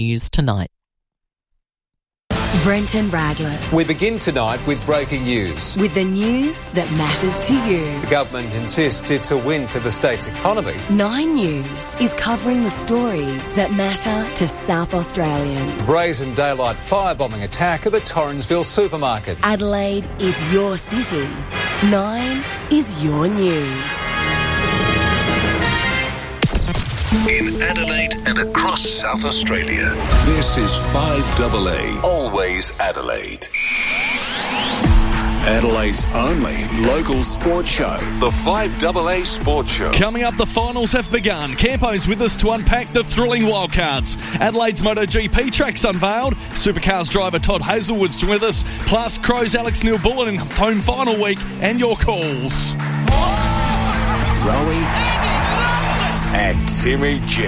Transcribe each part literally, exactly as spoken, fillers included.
News tonight. Brenton Radless. We begin tonight with breaking news. With the news that matters to you. The government insists it's a win for the state's economy. Nine News is covering the stories that matter to South Australians. Brazen daylight firebombing attack at the Torrensville supermarket. Adelaide is your city. Nine is your news. In Adelaide and across South Australia, this is five A A, always Adelaide. Adelaide's only local sports show, the five A A Sports Show. Coming up, the finals have begun. Campo's with us to unpack the thrilling wildcards. Adelaide's MotoGP track's unveiled. Supercars driver Todd Hazelwood's with us. Plus, Crows Alex Neil-Bullen in home final week and your calls. Rowie and Timmy G.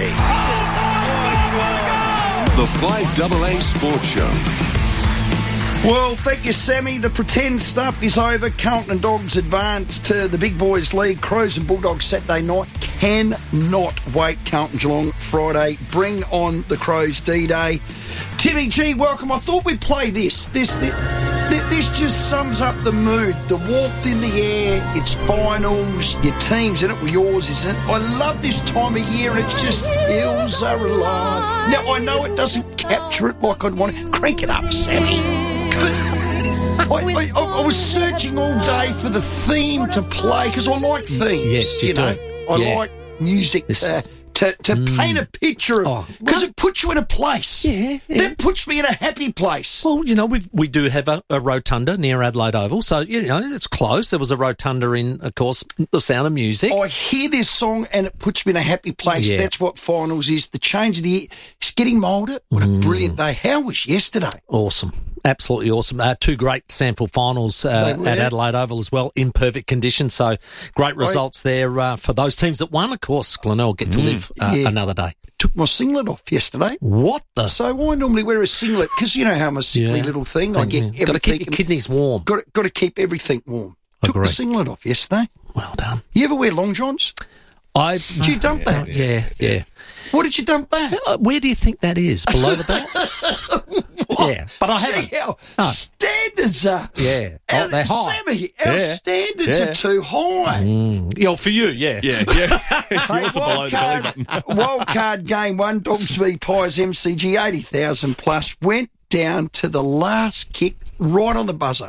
The five A A Sports Show. Well, thank you, Sammy. The pretend stuff is over. Carlton and Dogs advance to the Big Boys League. Crows and Bulldogs Saturday night. Cannot wait. Carlton Geelong Friday. Bring on the Crows D-Day. Timmy G, welcome. I thought we'd play this. This, this, this just sums up the mood. The warmth in the air. It's finals. Your team's in it. Well, yours isn't. I love this time of year, and it's just hills are alive. Now, I know it doesn't capture it like I'd want it. Crank it up, Sammy. I, I, I, I was searching all day for the theme to play because I like themes. Yes, you, you do. know, I yeah. like music to, to, to mm. paint a picture of because oh, it puts you in a place. Yeah, yeah, that puts me in a happy place. Well, you know, we we do have a, a rotunda near Adelaide Oval, so you know it's close. There was a rotunda in, of course, The Sound of Music. I hear this song and it puts me in a happy place. Yeah. That's what finals is. The change of the year. It's getting milder. What a mm. brilliant day! How was yesterday? Awesome. Absolutely awesome. Uh, two great sample finals uh, at Adelaide Oval as well, in perfect condition. So great results right. there uh, for those teams that won. Of course, Glenelg get to mm. live uh, yeah. another day. Took my singlet off yesterday. What the? So I normally wear a singlet because you know how I'm a sickly yeah. little thing. I get yeah. everything. Got to keep your kidneys warm. Got got to keep everything warm. I Took agree. the singlet off yesterday. Well done. You ever wear long johns? I did you dump yeah, that? Yeah, yeah. What did you dump that? Uh, where do you think that is? Below the belt? Yeah, but I haven't. See how oh. standards are. Yeah, oh, they're high. Sammy, our yeah. standards yeah. are too high. Mm. Yeah, for you, yeah, yeah, yeah. Hey, wild card, wild card game one. Dogs v Pies M C G eighty thousand plus went down to the last kick, right on the buzzer.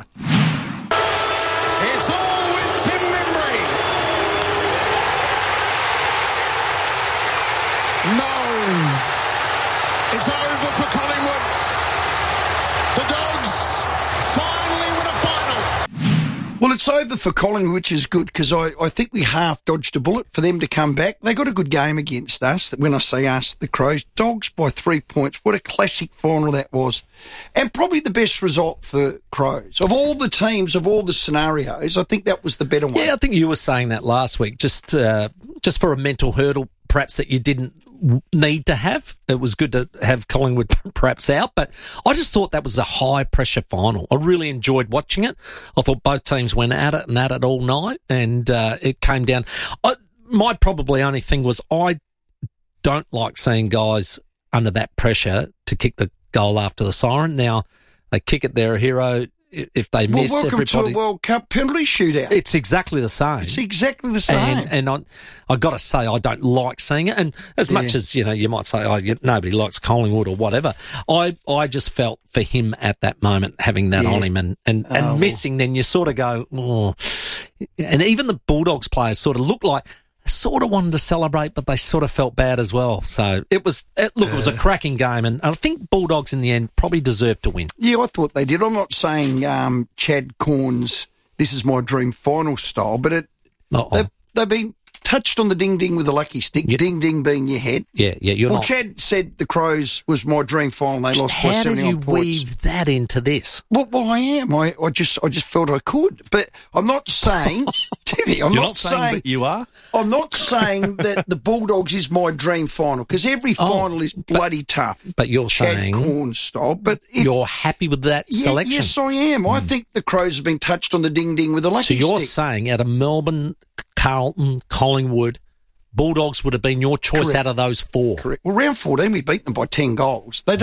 It's all with Tim Membry. No. It's over for Collingwood. The Dogs finally win a final. Well, it's over for Collingwood, which is good because I, I think we half dodged a bullet for them to come back. They got a good game against us. When I say us, the Crows. Dogs by three points. What a classic final that was. And probably the best result for Crows. Of all the teams, of all the scenarios, I think that was the better one. Yeah, I think you were saying that last week, just uh, just for a mental hurdle perhaps that you didn't need to have. It was good to have Collingwood perhaps out, but I just thought that was a high-pressure final. I really enjoyed watching it. I thought both teams went at it and at it all night, and uh, it came down. I, my probably only thing was I don't like seeing guys under that pressure to kick the goal after the siren. Now, they kick it, they're a hero. If they miss, well, welcome everybody... to a World Cup penalty shootout. It's exactly the same. It's exactly the same. And, and I, I got to say, I don't like seeing it. And as yeah. much as, you know, you might say, oh, you, nobody likes Collingwood or whatever, I, I just felt for him at that moment, having that yeah. on him and, and, and oh, missing, well. Then you sort of go, oh. And even the Bulldogs players sort of looked like, sort of wanted to celebrate, but they sort of felt bad as well. So it was, it, look, it was a cracking game, and I think Bulldogs in the end probably deserved to win. Yeah, I thought they did. I'm not saying um, Chad Corn's "This is my dream" final style, but it they've, they've been touched on the ding-ding with a lucky stick, yep. ding-ding being your head. Yeah, yeah, you're well, not... Chad said the Crows was my dream final, they lost How by seventy-one points. How do you weave that into this? Well, well I am. I, I just I just felt I could. But I'm not saying, Timmy, I'm you're not, not saying, saying that you are? I'm not saying that the Bulldogs is my dream final, because every final oh, is bloody but, tough. But you're Chad saying... Corn style. But if, you're happy with that yeah, selection? Yes, I am. Mm. I think the Crows have been touched on the ding-ding with a lucky stick. So you're stick. saying out of Melbourne, Carlton, Collingwood, Bulldogs would have been your choice Correct. out of those four. Correct. Well, round fourteen, we beat them by ten goals. They